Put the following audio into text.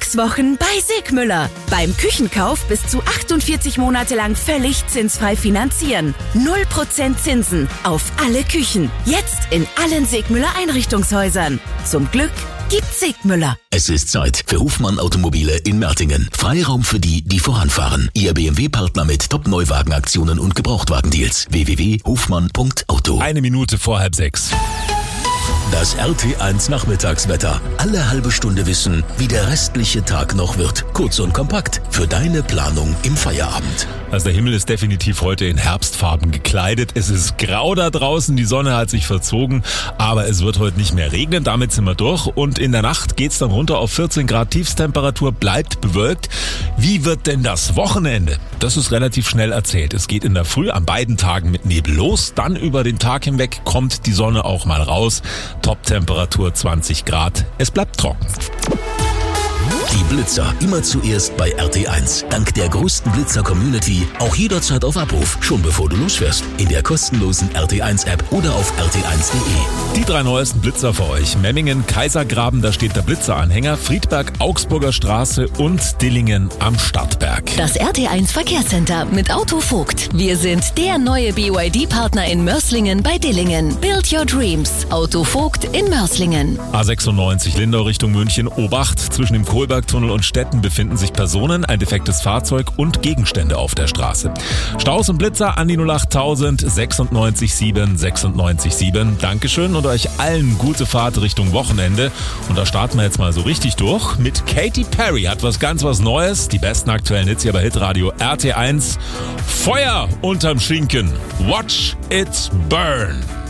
6 Wochen bei Sigmüller. Beim Küchenkauf bis zu 48 Monate lang völlig zinsfrei finanzieren. 0% Zinsen auf alle Küchen. Jetzt in allen Sigmüller Einrichtungshäusern. Zum Glück gibt's Sigmüller. Es ist Zeit für Hofmann Automobile in Mertingen. Freiraum für die, die voranfahren. Ihr BMW-Partner mit Top-Neuwagenaktionen und Gebrauchtwagendeals. www.hofmann.auto. 1 Minute vor 5:30. Das RT1 Nachmittagswetter. Alle halbe Stunde wissen, wie der restliche Tag noch wird. Kurz und kompakt für deine Planung im Feierabend. Also der Himmel ist definitiv heute in Herbstfarben gekleidet. Es ist grau da draußen, die Sonne hat sich verzogen, aber es wird heute nicht mehr regnen. Damit sind wir durch und in der Nacht geht's dann runter auf 14 Grad Tiefstemperatur, bleibt bewölkt. Wie wird denn das Wochenende? Das ist relativ schnell erzählt. Es geht in der Früh an beiden Tagen mit Nebel los, dann über den Tag hinweg kommt die Sonne auch mal raus. Toptemperatur 20 Grad. Es bleibt trocken. Die Blitzer immer zuerst bei RT1. Dank der größten Blitzer-Community auch jederzeit auf Abruf, schon bevor du losfährst. In der kostenlosen RT1-App oder auf rt1.de. Die 3 neuesten Blitzer für euch. Memmingen, Kaisergraben, da steht der Blitzeranhänger. Friedberg, Augsburger Straße und Dillingen am Stadtberg. Das RT1 Verkehrscenter mit Autovogt. Wir sind der neue BYD-Partner in Mörslingen bei Dillingen. Build your dreams. Autovogt in Mörslingen. A96 Lindau Richtung München. Obacht, zwischen dem Kohlbergtunnel und Stetten befinden sich Personen, ein defektes Fahrzeug und Gegenstände auf der Straße. Staus und Blitzer an die 08000 967 967. Dankeschön und euch allen gute Fahrt Richtung Wochenende. Und da starten wir jetzt mal so richtig durch mit Katy Perry. Hat was Neues. Die besten aktuellen Hits hier bei Hitradio RT1. Feuer unterm Schinken. Watch it burn.